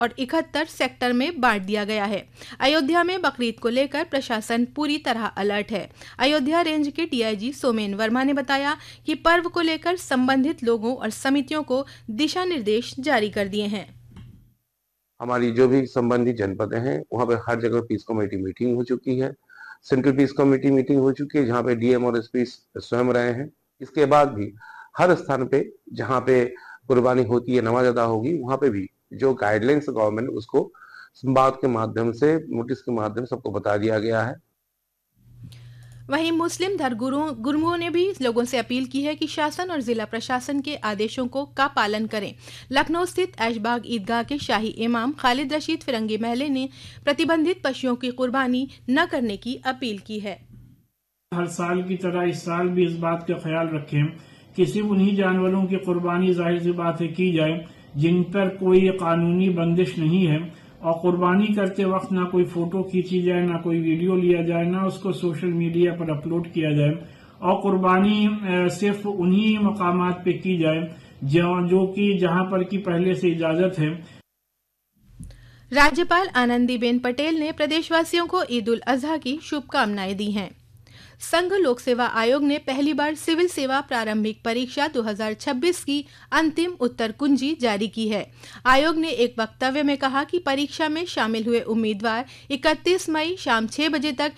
और 71 सेक्टर में बांट दिया गया है। अयोध्या में बकरीद को लेकर प्रशासन पूरी तरह अलर्ट है। अयोध्या रेंज के डीआईजी सोमेन वर्मा ने बताया कि पर्व को लेकर संबंधित लोगों और समितियों को दिशा निर्देश जारी कर दिए हैं। हमारी जो भी संबंधित जनपद हैं वहाँ पे हर जगह पीस कमेटी मीटिंग हो चुकी है। सेंट्रल पीस कमेटी मीटिंग हो चुकी है जहाँ पे डीएम और एसपी स्वयं रहे हैं। इसके बाद भी हर स्थान पे जहाँ पे कुर्बानी होती है, नमाज अदा होगी, वहाँ पे भी जो गाइडलाइंस गवर्नमेंट उसको संवाद के माध्यम से, नोटिस के माध्यम से सबको बता दिया गया है। वहीं मुस्लिम धर्मगुरुओं ने भी लोगों से अपील की है कि शासन और जिला प्रशासन के आदेशों का पालन करें। लखनऊ स्थित ऐशबाग ईदगाह के शाही इमाम खालिद रशीद फिरंगी महले ने प्रतिबंधित पशुओं की कुर्बानी न करने की अपील की है। हर साल की तरह इस साल भी इस बात का ख्याल रखें कि सिर्फ उन्हीं जानवरों की कुर्बानी जाहिर सी बात है की जाए जिन पर कोई कानूनी बंदिश नहीं है, और कुर्बानी करते वक्त ना कोई फोटो खींची जाए, ना कोई वीडियो लिया जाए, ना उसको सोशल मीडिया पर अपलोड किया जाए, और कुर्बानी सिर्फ उन्हीं मकामात पे की जाए जो कि जहां पर की पहले से इजाजत है। राज्यपाल आनंदीबेन पटेल ने प्रदेशवासियों को ईद उल अजहा की शुभकामनाएं दी हैं। संघ लोक सेवा आयोग ने पहली बार सिविल सेवा प्रारंभिक परीक्षा 2026 की अंतिम उत्तर कुंजी जारी की है। आयोग ने एक वक्तव्य में कहा कि परीक्षा में शामिल हुए उम्मीदवार 31 मई शाम 6 बजे तक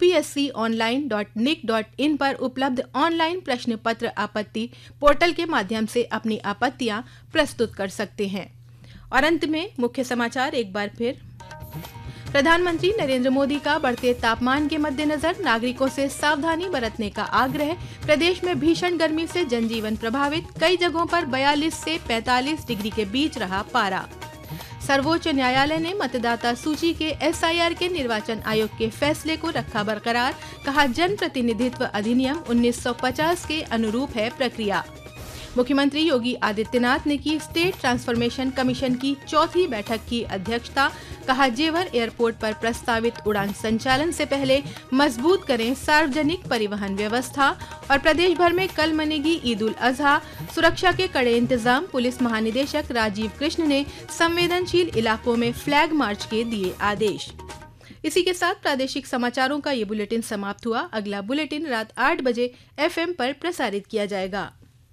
upsconline.nic.in पर उपलब्ध ऑनलाइन प्रश्न पत्र आपत्ति पोर्टल के माध्यम से अपनी आपत्तियां प्रस्तुत कर सकते हैं। और अंत में मुख्य समाचार एक बार फिर। प्रधानमंत्री नरेंद्र मोदी का बढ़ते तापमान के मद्देनजर नागरिकों से सावधानी बरतने का आग्रह। प्रदेश में भीषण गर्मी से जनजीवन प्रभावित, कई जगहों पर 42 से 45 डिग्री के बीच रहा पारा। सर्वोच्च न्यायालय ने मतदाता सूची के एसआईआर के निर्वाचन आयोग के फैसले को रखा बरकरार, कहा जन प्रतिनिधित्व अधिनियम 1950 के अनुरूप है प्रक्रिया। मुख्यमंत्री योगी आदित्यनाथ ने की स्टेट ट्रांसफॉर्मेशन कमीशन की चौथी बैठक की अध्यक्षता, कहा जेवर एयरपोर्ट पर प्रस्तावित उड़ान संचालन से पहले मजबूत करें सार्वजनिक परिवहन व्यवस्था। और प्रदेश भर में कल मनेगी ईद उल अजहा, सुरक्षा के कड़े इंतजाम। पुलिस महानिदेशक राजीव कृष्ण ने संवेदनशील इलाकों में फ्लैग मार्च के दिए आदेश। इसी के साथ प्रादेशिक समाचारों का ये बुलेटिन समाप्त हुआ। अगला बुलेटिन रात 8 बजे FM पर प्रसारित किया जाएगा।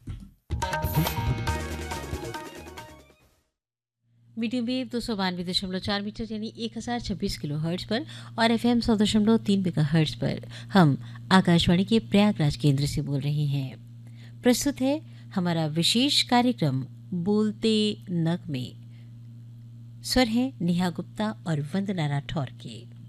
मीडियम वेव 292.4 मीटर यानी 1026 किलो हर्ट्ज पर और FM 100.3 मेगाहर्ट्ज पर हम आकाशवाणी के प्रयागराज केंद्र से बोल रहे हैं। प्रस्तुत है हमारा विशेष कार्यक्रम बोलते नग में। स्वर है नेहा गुप्ता और वंदना राठौर के।